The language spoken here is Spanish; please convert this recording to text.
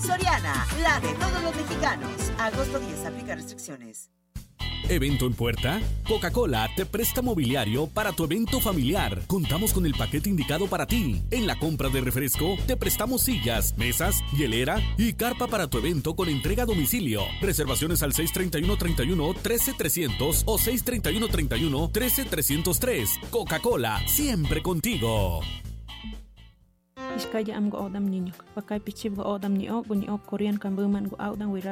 Soriana, la de todos los mexicanos. Agosto 10, aplica restricciones. ¿Evento en puerta? Coca-Cola te presta mobiliario para tu evento familiar. Contamos con el paquete indicado para ti. En la compra de refresco, te prestamos sillas, mesas, hielera y carpa para tu evento con entrega a domicilio. Reservaciones al 631-31-13-300 o 631-31-13-303. Coca-Cola, siempre contigo. Iskaya am go odam niño. Pakai pichib go odam niño, Korean kambuman go audam